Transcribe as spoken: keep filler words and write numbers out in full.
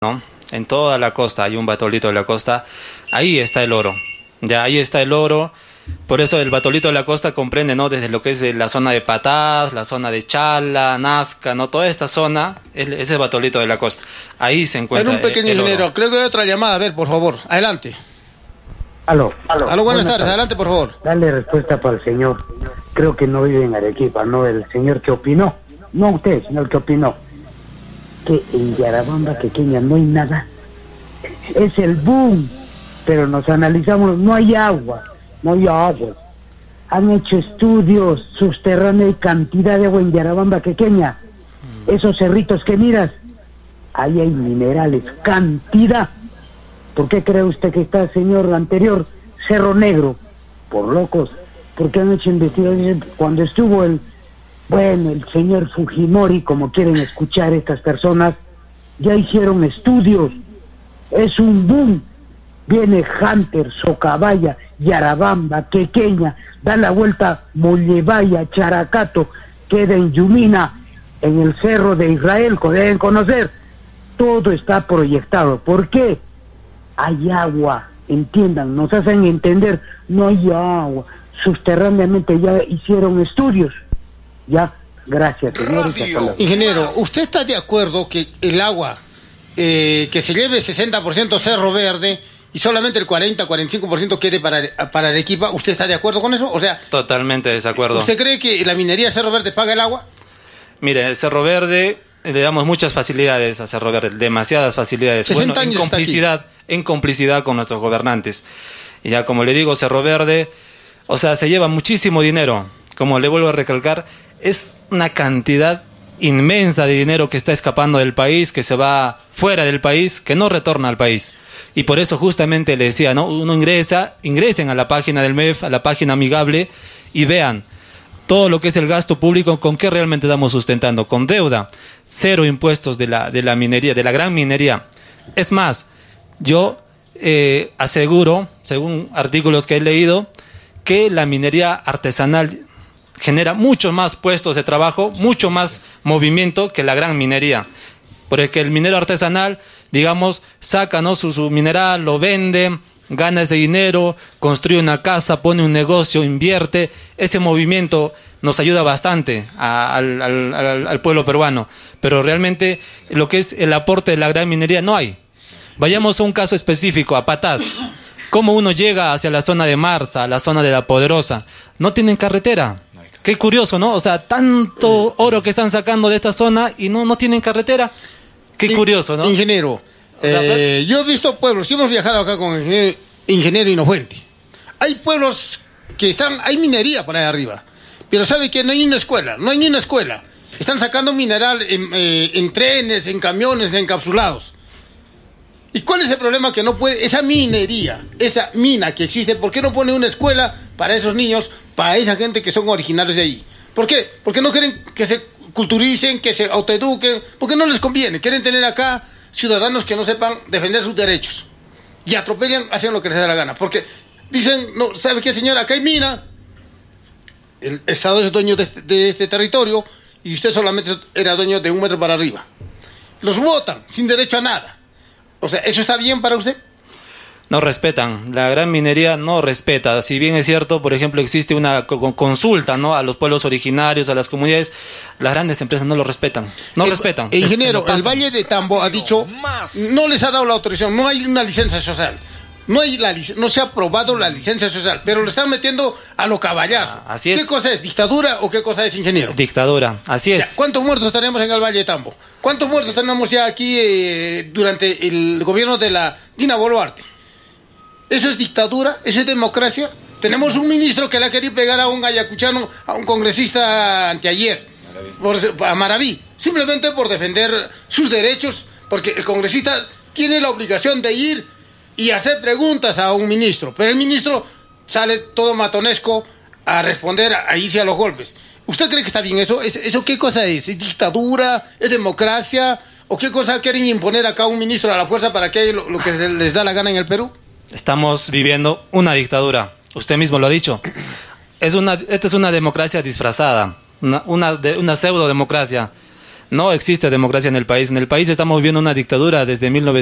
¿no? En toda la costa hay un batolito de la costa, ahí está el oro, ya ahí está el oro. Por eso el batolito de la costa comprende, ¿no? Desde lo que es la zona de Patás, la zona de Chala, Nazca, ¿no? Toda esta zona, ese es el batolito de la costa. Ahí se encuentra. En un pequeño el, el ingeniero, oro. creo que hay otra llamada, a ver, por favor, adelante. Aló, aló. Aló, buenas, buenas tardes. tardes, adelante, por favor. Dale respuesta para el señor. Creo que no vive en Arequipa, ¿no? El señor que opinó. No usted, señor que opinó. Que en Yarabamba Quequeña no hay nada. Es el boom. Pero nos analizamos, no hay agua. No hay agua. Han hecho estudios subterráneos, hay cantidad de agua en Yarabamba Quequeña. Esos cerritos que miras, ahí hay minerales, cantidad. ¿Por qué cree usted que está, señor anterior, Cerro Negro? Por locos. Porque han hecho investigaciones. Cuando estuvo el, bueno, el señor Fujimori, como quieren escuchar estas personas, ya hicieron estudios. Es un boom. Viene Hunter, Socabaya, Yarabamba, Quequeña, da la vuelta Mollevaya, Characato, queda en Yumina, en el Cerro de Israel, que deben conocer. Todo está proyectado. ¿Por qué? Hay agua, entiendan, nos hacen entender, no hay agua. Subterráneamente ya hicieron estudios. Ya, gracias, señores. Ingeniero, ¿usted está de acuerdo que el agua eh, que se lleve sesenta por ciento Cerro Verde y solamente el cuarenta, cuarenta y cinco por ciento quede para, para Arequipa? ¿Usted está de acuerdo con eso? O sea, totalmente de desacuerdo. ¿Usted cree que la minería de Cerro Verde paga el agua? Mire, Cerro Verde, le damos muchas facilidades a Cerro Verde, demasiadas facilidades. sesenta bueno, en años complicidad, en complicidad con nuestros gobernantes. Y ya como le digo, Cerro Verde, o sea, se lleva muchísimo dinero. Como le vuelvo a recalcar, es una cantidad inmensa de dinero que está escapando del país, que se va fuera del país, que no retorna al país. Y por eso justamente le decía, ¿no? Uno ingresa, ingresen a la página del M E F, a la página amigable, y vean todo lo que es el gasto público, con qué realmente estamos sustentando, con deuda, cero impuestos de la, de la minería, de la gran minería. Es más, yo eh, aseguro, según artículos que he leído, que la minería artesanal genera muchos más puestos de trabajo, mucho más movimiento que la gran minería. Porque el minero artesanal, digamos, saca, ¿no? su, su mineral, lo vende, gana ese dinero, construye una casa, pone un negocio, invierte. Ese movimiento nos ayuda bastante a, al, al, al, al pueblo peruano. Pero realmente lo que es el aporte de la gran minería no hay. Vayamos a un caso específico, a Patás. ¿Cómo uno llega hacia la zona de Marsa, la zona de La Poderosa? No tienen carretera. Qué curioso, ¿no? O sea, tanto oro que están sacando de esta zona y no, no tienen carretera. Qué In, curioso, ¿no? Ingeniero, o sea, eh, yo he visto pueblos, y hemos viajado acá con el ingeniero, ingeniero Inofuente. Hay pueblos que están, hay minería por ahí arriba, pero sabe que no hay ni una escuela, no hay ni una escuela. Están sacando mineral en, eh, en trenes, en camiones, encapsulados. ¿Y cuál es el problema? Que no puede, esa minería, esa mina que existe, ¿por qué no pone una escuela para esos niños, para esa gente que son originarios de ahí? ¿Por qué? Porque no quieren que se culturicen, que se autoeduquen, porque no les conviene. Quieren tener acá ciudadanos que no sepan defender sus derechos y atropellan, hacen lo que les da la gana. Porque dicen, no, ¿sabe qué, señora? Acá hay mina, el Estado es dueño de este, de este territorio y usted solamente era dueño de un metro para arriba. Los votan sin derecho a nada. O sea, ¿eso está bien para usted? No respetan, la gran minería no respeta. Si bien es cierto, por ejemplo, existe una consulta, ¿no? A los pueblos originarios, a las comunidades, las grandes empresas no lo respetan, no el, respetan. El ingeniero, el Valle de Tambo ha dicho, no les ha dado la autorización, no hay una licencia social, no hay la no se ha aprobado la licencia social, pero lo están metiendo a lo caballazo. Ah, así es. ¿Qué cosa es, dictadura o qué cosa es, ingeniero? Dictadura, así es. Ya, ¿cuántos muertos tenemos en el Valle de Tambo? ¿Cuántos muertos tenemos ya aquí eh, durante el gobierno de la Dina Boluarte? ¿Eso es dictadura? ¿Eso es democracia? Tenemos un ministro que le ha querido pegar a un ayacuchano, a un congresista anteayer, por, a Maraví, simplemente por defender sus derechos, porque el congresista tiene la obligación de ir y hacer preguntas a un ministro, pero el ministro sale todo matonesco a responder, a irse a los golpes. ¿Usted cree que está bien eso? ¿Eso qué cosa es? ¿Es dictadura? ¿Es democracia? ¿O qué cosa quieren imponer acá a un ministro a la fuerza para que haya lo, lo que les da la gana en el Perú? Estamos viviendo una dictadura. Usted mismo lo ha dicho. Es una, esta es una democracia disfrazada, una, una, de, una pseudo democracia. No existe democracia en el país. En el país estamos viviendo una dictadura desde mil novecientos